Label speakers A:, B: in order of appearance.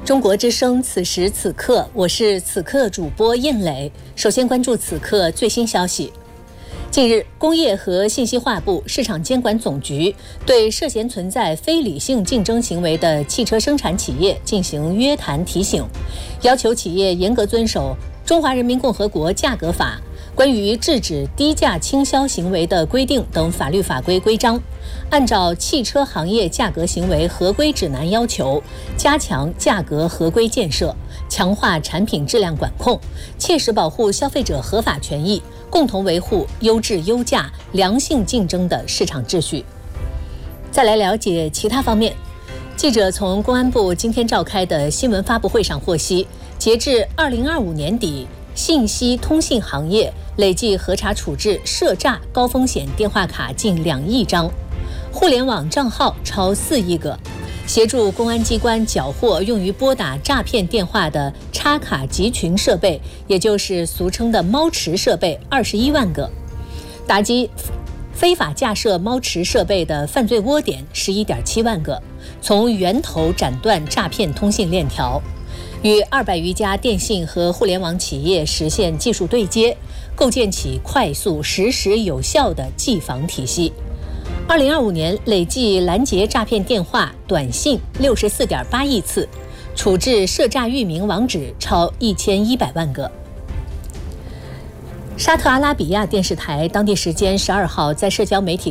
A: 中国之声，此时此刻，我是此刻主播应磊。首先关注此刻最新消息。近日，工业和信息化部、市场监管总局对涉嫌存在非理性竞争行为的汽车生产企业进行约谈提醒，要求企业严格遵守《中华人民共和国价格法》关于制止低价倾销行为的规定等法律法规规章，按照汽车行业价格行为合规指南要求，加强价格合规建设，强化产品质量管控，切实保护消费者合法权益，共同维护优质优价、良性竞争的市场秩序。再来了解其他方面，记者从公安部今天召开的新闻发布会上获悉，截至2025年底，信息通信行业累计核查处置涉诈高风险电话卡近2亿张，互联网账号超4亿个，协助公安机关缴获用于拨打诈骗电话的插卡集群设备，也就是俗称的猫池设备21万个，打击非法架设猫池设备的犯罪窝点11.7万个，从源头斩断诈骗通信链条，与200余家电信和互联网企业实现技术对接，构建起快速、实时、有效的技防体系。2025年累计拦截诈骗电话、短信64.8亿次，处置涉诈域名网址超1100万个。沙特阿拉比亚电视台当地时间12号在社交媒体